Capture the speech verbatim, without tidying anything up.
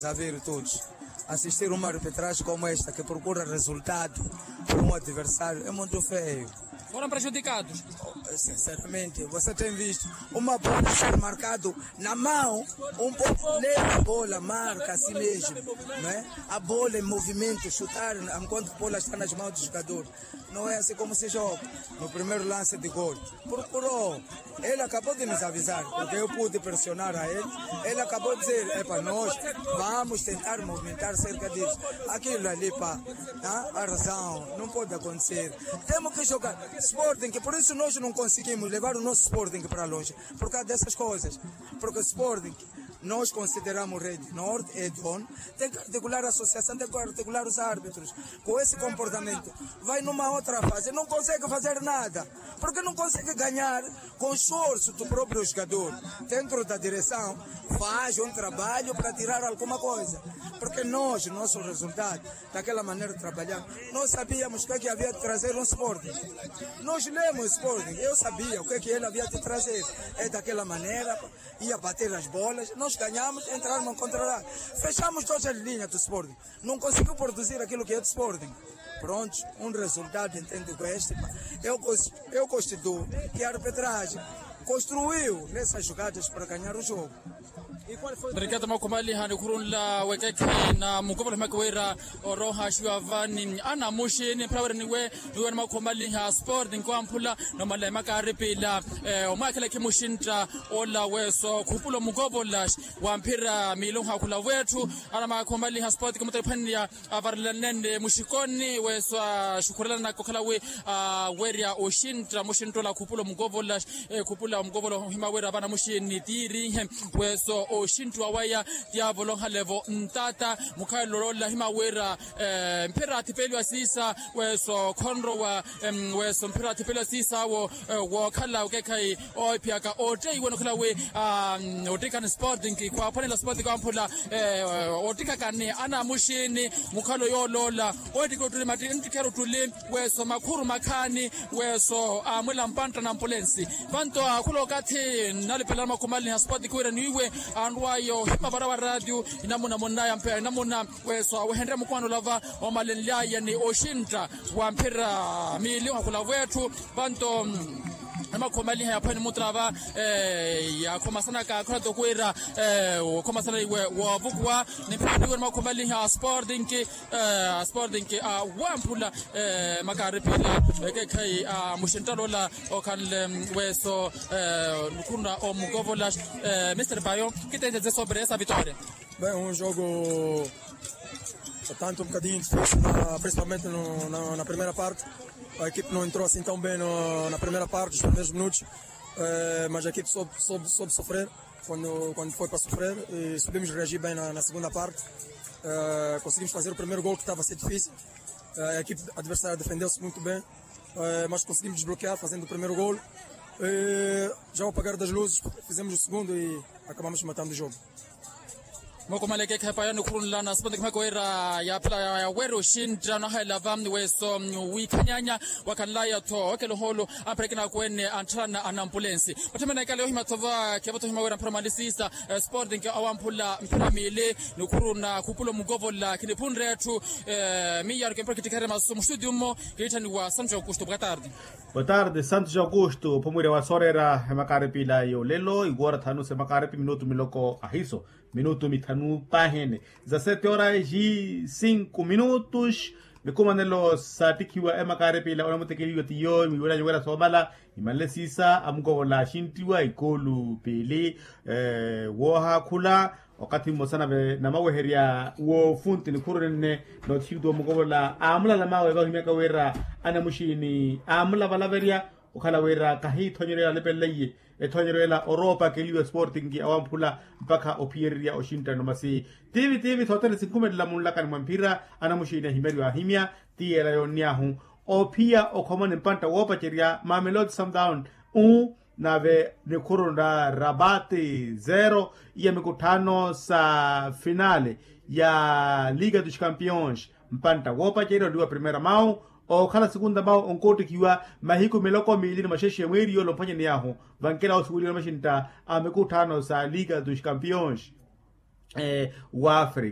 a ver todos. Assistir uma arbitragem como esta, que procura resultado para um adversário, é muito feio. Foram prejudicados? Sinceramente, você tem visto uma bola ser marcado na mão, um pouco leva a bola, marca assim mesmo, não é? A bola em movimento, chutar enquanto a bola está nas mãos do jogador. Não é assim como se joga. No primeiro lance de gol, procurou. Ele acabou de nos avisar, porque eu pude pressionar a ele. Ele acabou de dizer, é para nós, vamos tentar movimentar cerca disso. Aquilo ali, pá, tá? A razão, não pode acontecer. Temos que jogar Sporting, que por isso nós não conseguimos levar o nosso Sporting para longe, por causa dessas coisas. Porque o Sporting, nós consideramos Rede Norte e dono, tem que articular a associação, tem que articular os árbitros. Com esse comportamento, vai numa outra fase, não consegue fazer nada, porque não consegue ganhar com o esforço do próprio jogador. Dentro da direção, faz um trabalho para tirar alguma coisa. Porque nós, nosso resultado, daquela maneira de trabalhar, nós sabíamos o que, é que havia de trazer um Sporting. Nós lemos o Sporting, eu sabia o que, é que ele havia de trazer. É daquela maneira, ia bater as bolas, nós ganhamos, entramos a controlar. Fechamos todas as linhas do Sporting. Não conseguiu produzir aquilo que é do Sporting. Pronto, um resultado, entendo com este. Eu, eu constituo que a arbitragem construiu nessas jogadas para ganhar o jogo. Berikata makomali hani kurunla wekeke na mukobole makwera oroha shwavani ana mushini prawere niwe niwe makomali ha sport nkwamphula nomale makaripila eh omakela kimushinta ola weso kupulo mugobola wampira milonga kula wetu ana makomali ha sport kumutepania avarlanende mushikoni weso shukurana kokala we weria oshinta mushinto la kupulo mugobola kupula mugobolo himawera bana mushini tiri weso oshintu awaya diavolo halevo ntata mukhailo la himawera eh mpira tipelo asisa weso konro wa weso mpira tipelo asisa wo wo khala ukekai opiaka otei wona khala we otika sporting kwa panela sporting kwa mphula eh otika kane ana mushini mukhalo yolola odiko tuli mati ntikero tuli weso makhuru makhani weso amwela mpanta na ambulance banto akulo kathi nalipela makomali ha sporting kwera niwe anwayo mabara wa radio inamuna monaya mpera inamuna weso wehendre mukwano lava omalenlaya ni oshinta wa mpira milio kula wetu banto amakomali ha phani mutrava eh ya khomasana ka khona tokwera eh khomasana iwe wa vukwa ni phani wa makomali ha sporting ke eh sporting ke a wampula eh makaripila ke kai a mushintalola okanle weso eh nukuna o mugovola eh mister Bayo que tem a dizer sobre essa vitória? Bem, um jogo tanto um bocadinho difícil, na, principalmente no, na, na primeira parte. A equipe não entrou assim tão bem no, na primeira parte, os primeiros minutos, eh, mas a equipe soube, soube, soube sofrer quando, quando foi para sofrer e soubemos reagir bem na, na segunda parte. Eh, conseguimos fazer o primeiro gol que estava a ser difícil. Eh, a equipe adversária defendeu-se muito bem, eh, mas conseguimos desbloquear fazendo o primeiro gol. Eh, já ao apagar das luzes, fizemos o segundo e acabamos matando o jogo. Mokomale ke khapa ya nukhunla na sport kmakoera ya pla ya wero shintra no haila vam weso wikanyanya wakanla ya to ke loholo aprekena kwene antrana an ambulance pathemena ka le himatova ke batho himawera promalisisa sport ke awampula mpamile nukhuruna kupulo mugovola ke punretu mi yar ke praktikare maso studio mo ketani wa Santos Augusto. Boa tarde. Boa tarde, Santos Augusto. Pomure wa sorera makaripila yo lelo igora thanu se makaripi minuto miloko ahiso minuto mitanu pahene dezessete horas e cinco minutos me comandelo satikiwa emakarepila ona mutekeliwa tiyo miwela nyowela somala imalesisa amgola shintiwa ikolu pele eh woha kula wakati mosana be na maweheria wo funti ni kurene no tido mugola amula la mawe ba himeka wera ana mushini amula balaveria okhala wera kahi thonyerela lepeleye ethonyerela Europa keliwa Sporting ki awampula mpaka opieria oshinta no masi tv tv thotele sinkumela munla kan mampira ana mushina himeri wa himia tiela yoniahu opia okomone mpanta wopa cheria Mamelodi Sundowns u nave nekoronda Rabate zero ya mikutano sa finale ya Liga dos Campeões mpanta wopa cheria ndiwa primera mao o khala segunda bao onkoto kiwa mahiko meloko milini masheshe mweri yolo mpanya ni yaho vankela osuguli na mashinta amekutano sa Liga dos Campeões eh wa Afrika.